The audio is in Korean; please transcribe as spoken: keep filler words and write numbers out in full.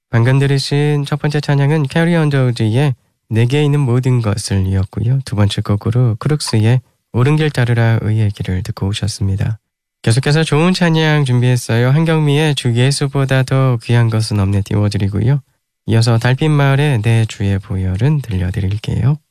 방금 들으신 첫 번째 찬양은 캐리 언더우드의 내게 있는 모든 것을 이었고요. 두 번째 곡으로 크룩스의 옳은 길 따르라의 얘기를 듣고 오셨습니다. 계속해서 좋은 찬양 준비했어요. 한경미의 주 예수보다 더 귀한 것은 없네 띄워드리고요. 이어서 달빛마을의 내 주의 보혈은 들려드릴게요.